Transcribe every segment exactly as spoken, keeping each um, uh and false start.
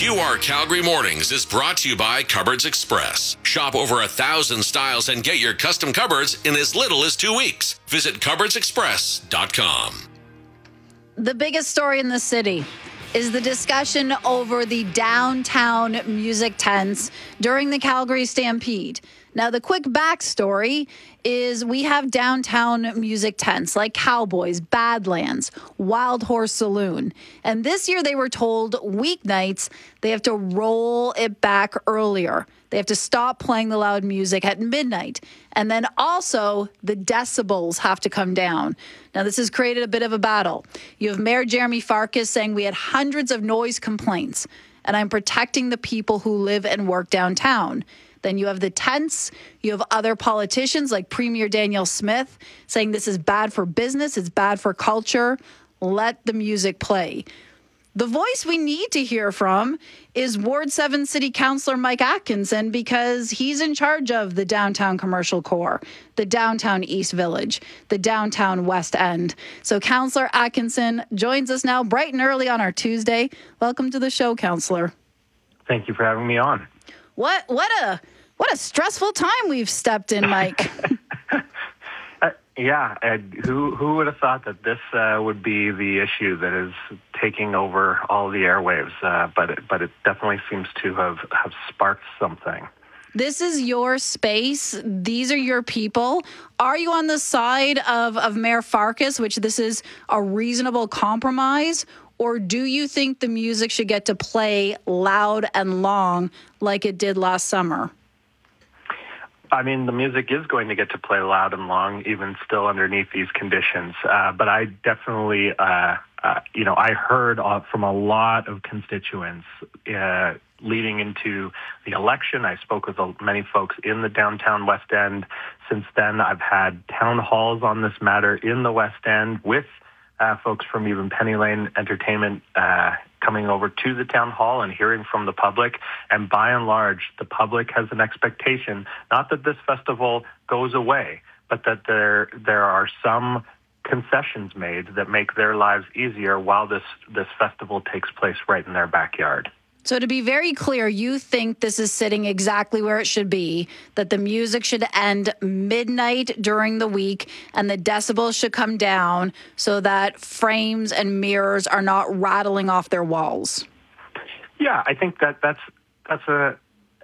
Q R Calgary Mornings is brought to you by Cupboards Express. Shop over a thousand styles and get your custom cupboards in as little as two weeks. Visit cupboards express dot com. The biggest story in the city is the discussion over the downtown music tents during the Calgary Stampede. Now, the quick backstory is we have downtown music tents like Cowboys, Badlands, Wild Horse Saloon. And this year they were told weeknights they have to roll it back earlier. They have to stop playing the loud music at midnight. And then also the decibels have to come down. Now, this has created a bit of a battle. You have Mayor Jeremy Farkas saying we had hundreds of noise complaints, and I'm protecting the people who live and work downtown. Then you have the tents. You have other politicians like Premier Danielle Smith saying this is bad for business. It's bad for culture. Let the music play. The voice we need to hear from is Ward seven City Councillor Mike Atkinson, because he's in charge of the downtown commercial core, the downtown East Village, the downtown West End. So Councillor Atkinson joins us now bright and early on our Tuesday. Welcome to the show, Councillor. Thank you for having me on. What what a what a stressful time we've stepped in, Mike. uh, yeah, Ed, who who would have thought that this uh, would be the issue that is taking over all the airwaves? Uh, but it, but it definitely seems to have, have sparked something. This is your space. These are your people. Are you on the side of, of Mayor Farkas, which this is a reasonable compromise? Or do you think the music should get to play loud and long like it did last summer? I mean, the music is going to get to play loud and long, even still underneath these conditions. Uh, but I definitely, uh, uh, you know, I heard uh, from a lot of constituents uh, leading into the election. I spoke with many folks in the downtown West End. Since then, I've had town halls on this matter in the West End with Uh, folks from even Penny Lane Entertainment uh, coming over to the town hall and hearing from the public. And by and large, the public has an expectation, not that this festival goes away, but that there there are some concessions made that make their lives easier while this, this festival takes place right in their backyard. So to be very clear, you think this is sitting exactly where it should be, that the music should end midnight during the week and the decibels should come down so that frames and mirrors are not rattling off their walls. Yeah, I think that that's that's a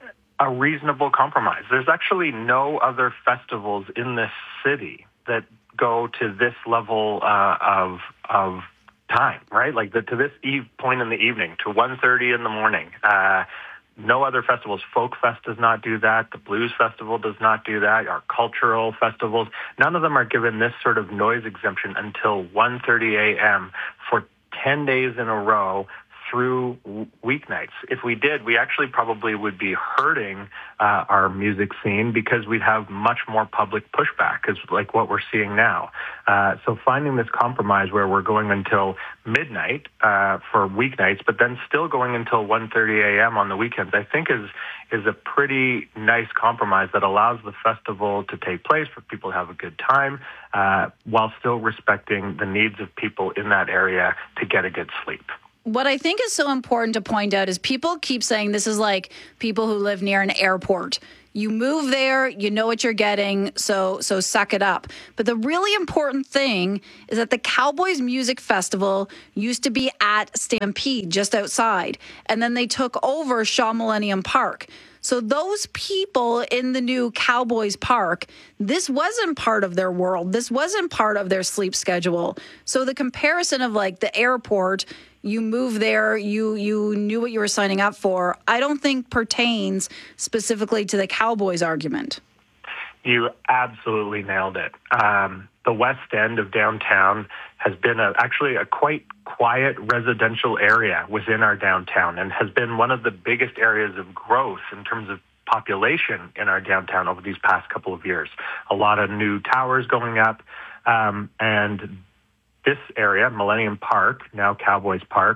a reasonable compromise. There's actually no other festivals in this city that go to this level uh, of of time, right? Like the, to this eve point in the evening, to one thirty in the morning. Uh, no other festivals. Folk Fest does not do that. The Blues Festival does not do that. Our cultural festivals, none of them are given this sort of noise exemption until one thirty a.m. for ten days in a row through weeknights. If we did, we actually probably would be hurting uh, our music scene because we'd have much more public pushback, is like what we're seeing now. Uh, so finding this compromise where we're going until midnight uh, for weeknights, but then still going until one thirty a.m. on the weekends, I think is is a pretty nice compromise that allows the festival to take place for people to have a good time uh, while still respecting the needs of people in that area to get a good sleep. What I think is so important to point out is people keep saying this is like people who live near an airport. You move there, you know what you're getting, so so suck it up. But the really important thing is that the Cowboys Music Festival used to be at Stampede, just outside, and then they took over Shaw Millennium Park. So those people in the new Cowboys Park, this wasn't part of their world. This wasn't part of their sleep schedule. So the comparison of like the airport, you move there, you you knew what you were signing up for, I don't think pertains specifically to the Cowboys argument. You absolutely nailed it. Um, the West End of downtown has been a, actually a quite quiet residential area within our downtown and has been one of the biggest areas of growth in terms of population in our downtown over these past couple of years. A lot of new towers going up, um, and this area, Millennium Park, now Cowboys Park,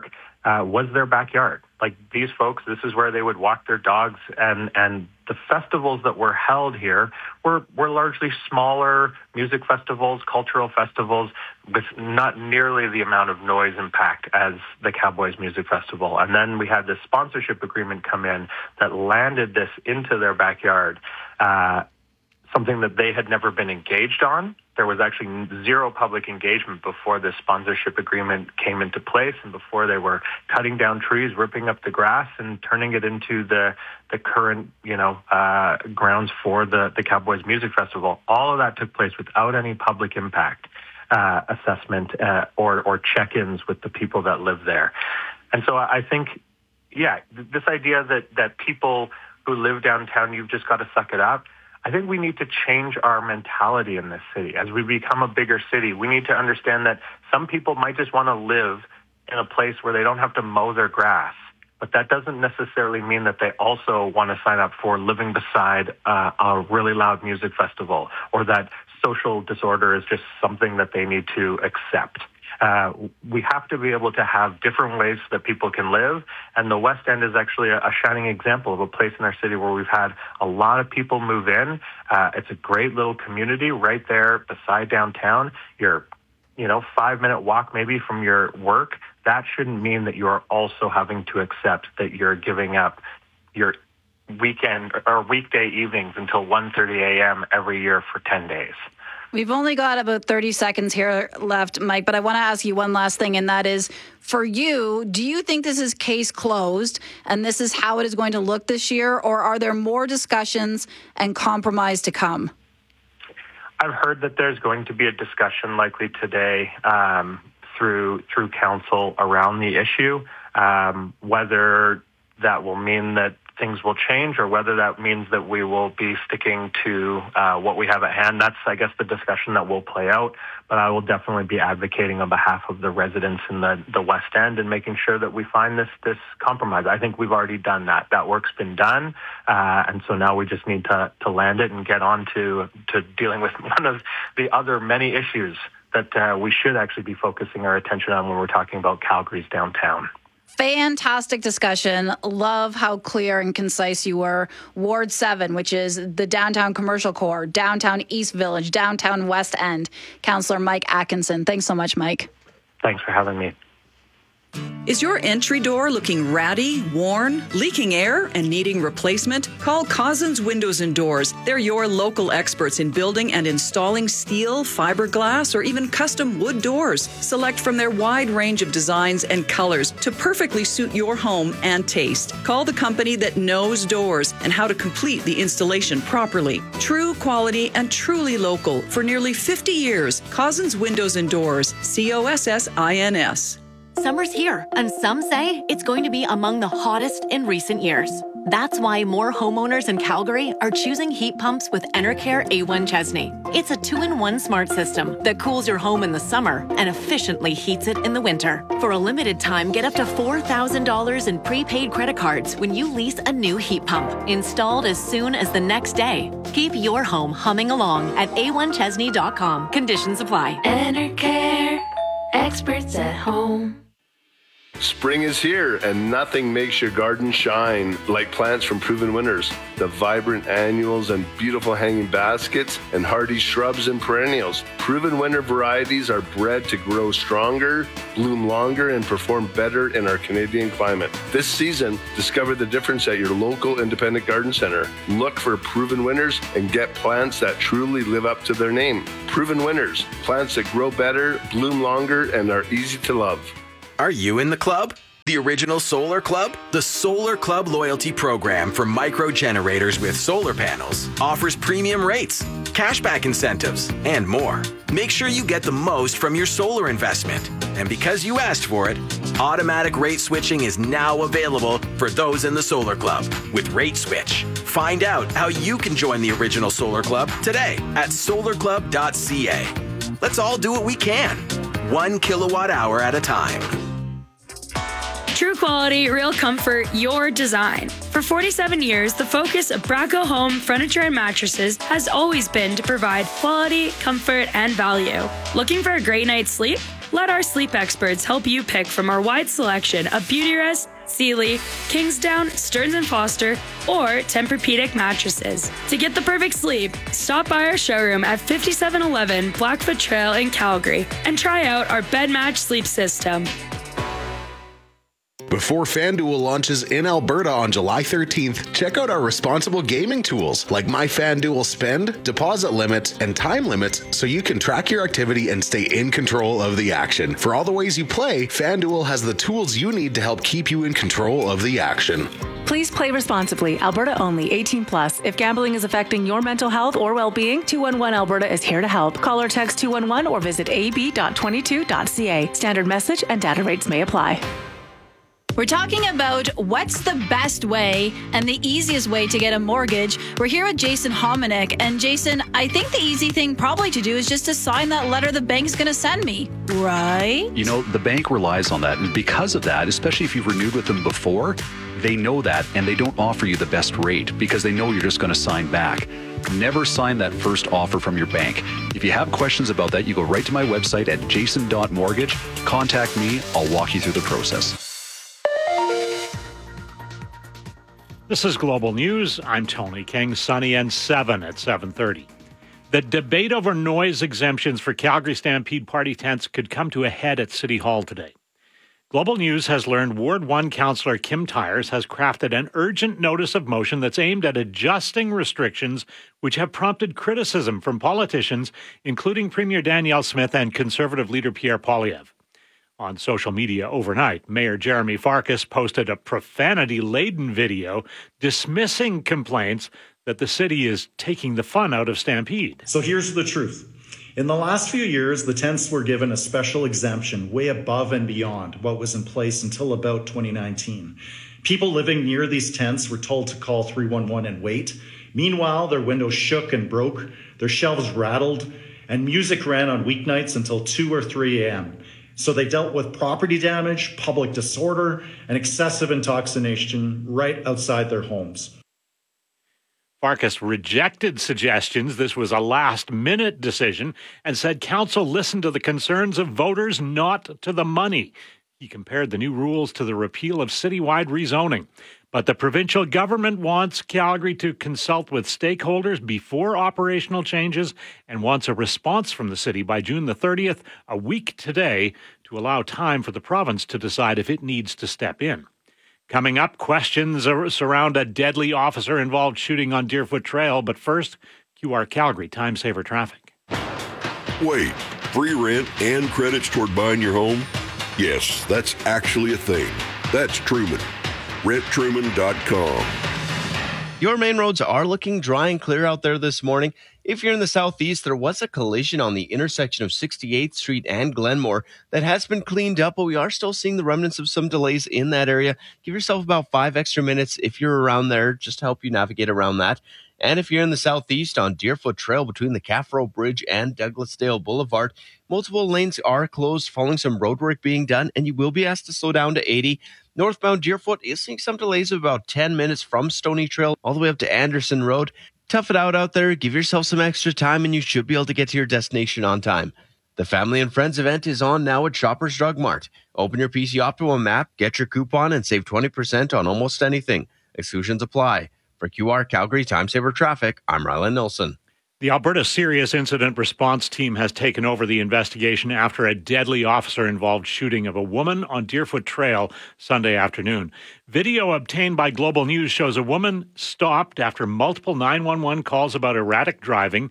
uh, was their backyard. Like these folks, this is where they would walk their dogs, and, and the festivals that were held here were, were largely smaller music festivals, cultural festivals, with not nearly the amount of noise impact as the Cowboys Music Festival. And then we had this sponsorship agreement come in that landed this into their backyard, uh, something that they had never been engaged on. There was actually zero public engagement before this sponsorship agreement came into place and before they were cutting down trees, ripping up the grass, and turning it into the the current, you know, uh, grounds for the, the Cowboys Music Festival. All of that took place without any public impact uh, assessment uh, or, or check-ins with the people that live there. And so I think, yeah, this idea that, that people who live downtown, you've just got to suck it up, I think we need to change our mentality in this city. As we become a bigger city, we need to understand that some people might just want to live in a place where they don't have to mow their grass. But that doesn't necessarily mean that they also want to sign up for living beside uh, a really loud music festival, or that social disorder is just something that they need to accept. Uh, we have to be able to have different ways that people can live, and the West End is actually a, a shining example of a place in our city where we've had a lot of people move in. Uh, it's a great little community right there beside downtown. You're, you know, five-minute walk maybe from your work. That shouldn't mean that you're also having to accept that you're giving up your weekend or weekday evenings until one thirty a.m. every year for ten days. We've only got about thirty seconds here left, Mike, but I want to ask you one last thing, and that is, for you, do you think this is case closed and this is how it is going to look this year, or are there more discussions and compromise to come? I've heard that there's going to be a discussion likely today um, through through council around the issue, um, whether that will mean that things will change or whether that means that we will be sticking to uh, what we have at hand. That's, I guess, the discussion that will play out. But I will definitely be advocating on behalf of the residents in the, the West End and making sure that we find this this compromise. I think we've already done that. That work's been done. Uh, and so now we just need to, to land it and get on to, to dealing with one of the other many issues that uh, we should actually be focusing our attention on when we're talking about Calgary's downtown. Fantastic discussion. Love how clear and concise you were. Ward seven, which is the downtown commercial core, downtown East Village, downtown West End. Councillor Mike Atkinson. Thanks so much, Mike. Thanks for having me. Is your entry door looking ratty, worn, leaking air, and needing replacement? Call Cozzens Windows and Doors. They're your local experts in building and installing steel, fiberglass, or even custom wood doors. Select from their wide range of designs and colors to perfectly suit your home and taste. Call the company that knows doors and how to complete the installation properly. True quality and truly local for nearly fifty years. Cozzens Windows and Doors. C O S S I N S. Summer's here, and some say it's going to be among the hottest in recent years. That's why more homeowners in Calgary are choosing heat pumps with Enercare A one Chesney. It's a two-in-one smart system that cools your home in the summer and efficiently heats it in the winter. For a limited time, get up to four thousand dollars in prepaid credit cards when you lease a new heat pump, installed as soon as the next day. Keep your home humming along at A one Chesney dot com. Conditions apply. Enercare, experts at home. Spring is here, and nothing makes your garden shine like plants from Proven Winners. The vibrant annuals and beautiful hanging baskets and hardy shrubs and perennials. Proven Winner varieties are bred to grow stronger, bloom longer, and perform better in our Canadian climate. This season, discover the difference at your local independent garden center. Look for Proven Winners and get plants that truly live up to their name. Proven Winners, plants that grow better, bloom longer, and are easy to love. Are you in the club? The original Solar Club? The Solar Club loyalty program for micro generators with solar panels offers premium rates, cashback incentives, and more. Make sure you get the most from your solar investment. And because you asked for it, automatic rate switching is now available for those in the Solar Club with Rate Switch. Find out how you can join the original Solar Club today at solar club dot c a. Let's all do what we can, one kilowatt hour at a time. True quality, real comfort, your design. For forty-seven years, the focus of Braco Home Furniture and Mattresses has always been to provide quality, comfort, and value. Looking for a great night's sleep? Let our sleep experts help you pick from our wide selection of Beautyrest, Sealy, Kingsdown, Stearns and Foster, or Tempur-Pedic mattresses. To get the perfect sleep, stop by our showroom at fifty-seven eleven Blackfoot Trail in Calgary and try out our bed match sleep system. Before FanDuel launches in Alberta on July thirteenth, check out our responsible gaming tools like My FanDuel Spend, deposit limits, and time limits so you can track your activity and stay in control of the action. For all the ways you play, FanDuel has the tools you need to help keep you in control of the action. Please play responsibly. Alberta only. eighteen plus. If gambling is affecting your mental health or well-being, two one one Alberta is here to help. Call or text two one one or visit a b dot twenty-two dot c a. Standard message and data rates may apply. We're talking about what's the best way and the easiest way to get a mortgage. We're here with Jason Hominick. And Jason, I think the easy thing probably to do is just to sign that letter the bank's going to send me, right? You know, the bank relies on that. And because of that, especially if you've renewed with them before, they know that and they don't offer you the best rate because they know you're just going to sign back. Never sign that first offer from your bank. If you have questions about that, you go right to my website at jason dot mortgage. Contact me. I'll walk you through the process. This is Global News. I'm Tony King. Sunny and seven at seven thirty. The debate over noise exemptions for Calgary Stampede party tents could come to a head at City Hall today. Global News has learned Ward one Councillor Kim Tyers has crafted an urgent notice of motion that's aimed at adjusting restrictions which have prompted criticism from politicians, including Premier Danielle Smith and Conservative leader Pierre Poilievre. On social media overnight, Mayor Jeremy Farkas posted a profanity-laden video dismissing complaints that the city is taking the fun out of Stampede. So here's the truth. In the last few years, the tents were given a special exemption way above and beyond what was in place until about twenty nineteen. People living near these tents were told to call three one one and wait. Meanwhile, their windows shook and broke, their shelves rattled, and music ran on weeknights until two or three a.m. So they dealt with property damage, public disorder, and excessive intoxication right outside their homes. Farkas rejected suggestions this was a last-minute decision and said council listened to the concerns of voters, not to the money. He compared the new rules to the repeal of citywide rezoning. But the provincial government wants Calgary to consult with stakeholders before operational changes and wants a response from the city by June the thirtieth, a week today, to allow time for the province to decide if it needs to step in. Coming up, questions surround a deadly officer-involved shooting on Deerfoot Trail. But first, Q R Calgary Time Saver Traffic. Wait, free rent and credits toward buying your home? Yes, that's actually a thing. That's Truman. rent truman dot com. Your main roads are looking dry and clear out there this morning. If you're in the southeast, there was a collision on the intersection of sixty-eighth Street and Glenmore that has been cleaned up, but we are still seeing the remnants of some delays in that area. Give yourself about five extra minutes if you're around there, just to help you navigate around that. And if you're in the southeast on Deerfoot Trail between the Caffro Bridge and Douglasdale Boulevard, multiple lanes are closed following some roadwork being done, and you will be asked to slow down to eighty. Northbound Deerfoot is seeing some delays of about ten minutes from Stony Trail all the way up to Anderson Road. Tough it out out there. Give yourself some extra time, and you should be able to get to your destination on time. The Family and Friends event is on now at Shoppers Drug Mart. Open your P C Optimum app, get your coupon, and save twenty percent on almost anything. Exclusions apply. For Q R Calgary Time Saver Traffic, I'm Rylan Nilsson. The Alberta Serious Incident Response Team has taken over the investigation after a deadly officer-involved shooting of a woman on Deerfoot Trail Sunday afternoon. Video obtained by Global News shows a woman stopped after multiple nine one one calls about erratic driving.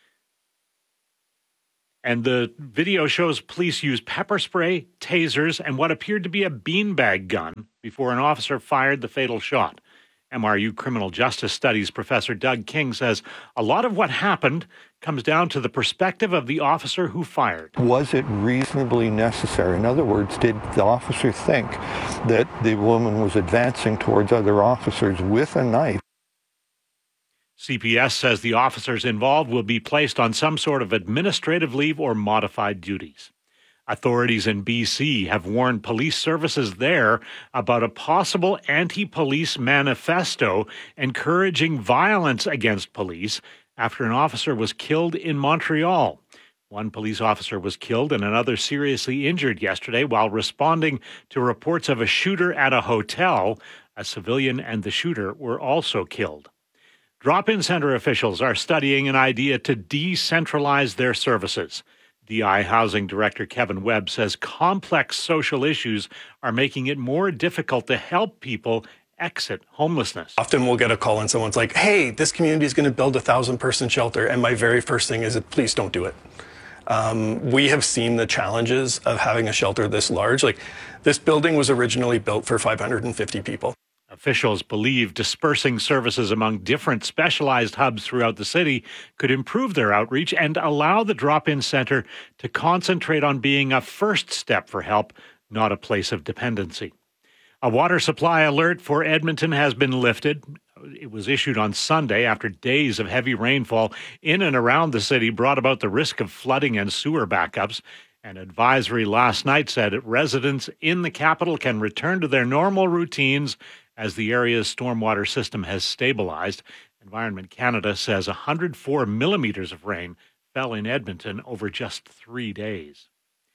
And the video shows police use pepper spray, tasers, and what appeared to be a beanbag gun before an officer fired the fatal shot. M R U Criminal Justice Studies professor Doug King says a lot of what happened comes down to the perspective of the officer who fired. Was it reasonably necessary? In other words, did the officer think that the woman was advancing towards other officers with a knife? C P S says the officers involved will be placed on some sort of administrative leave or modified duties. Authorities in B C have warned police services there about a possible anti-police manifesto encouraging violence against police after an officer was killed in Montreal. One police officer was killed and another seriously injured yesterday while responding to reports of a shooter at a hotel. A civilian and the shooter were also killed. Drop-in center officials are studying an idea to decentralize their services. D I Housing Director Kevin Webb says complex social issues are making it more difficult to help people exit homelessness. Often we'll get a call and someone's like, hey, this community is going to build a thousand-person shelter, and my very first thing is, please don't do it. Um, we have seen the challenges of having a shelter this large. Like, this building was originally built for five hundred fifty people. Officials believe dispersing services among different specialized hubs throughout the city could improve their outreach and allow the drop-in center to concentrate on being a first step for help, not a place of dependency. A water supply alert for Edmonton has been lifted. It was issued on Sunday after days of heavy rainfall in and around the city brought about the risk of flooding and sewer backups. An advisory last night said residents in the capital can return to their normal routines as the area's stormwater system has stabilized. Environment Canada says one hundred four millimeters of rain fell in Edmonton over just three days.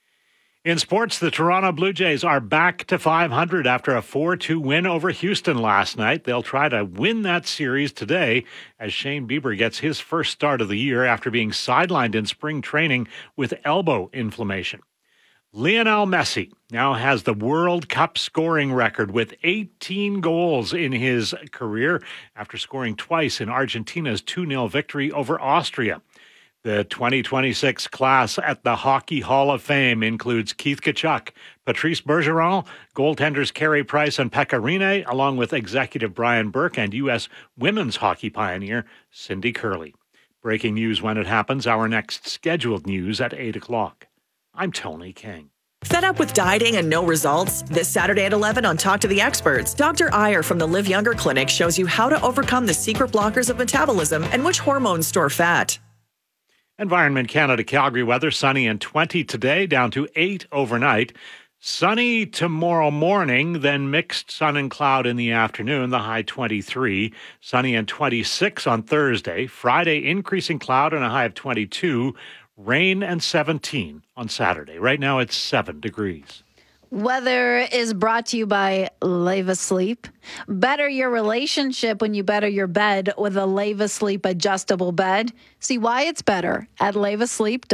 In sports, the Toronto Blue Jays are back to five hundred after a four two win over Houston last night. They'll try to win that series today as Shane Bieber gets his first start of the year after being sidelined in spring training with elbow inflammation. Lionel Messi now has the World Cup scoring record with eighteen goals in his career after scoring twice in Argentina's two nil victory over Austria. The twenty twenty-six class at the Hockey Hall of Fame includes Keith Tkachuk, Patrice Bergeron, goaltenders Carey Price and Pekka Rinne, along with executive Brian Burke and U S women's hockey pioneer Cindy Curley. Breaking news when it happens, our next scheduled news at eight o'clock. I'm Tony King. Fed up with dieting and no results? This Saturday at eleven on Talk to the Experts, Doctor Iyer from the Live Younger Clinic shows you how to overcome the secret blockers of metabolism and which hormones store fat. Environment Canada Calgary weather, sunny and twenty today, down to eight overnight. Sunny tomorrow morning, then mixed sun and cloud in the afternoon, the high twenty-three. Sunny and twenty-six on Thursday. Friday, increasing cloud and a high of twenty-two. Rain and seventeen on Saturday. Right now it's seven degrees. Weather is brought to you by Leva Sleep. Better your relationship when you better your bed with a Leva Sleep adjustable bed. See why it's better at leva sleep dot com.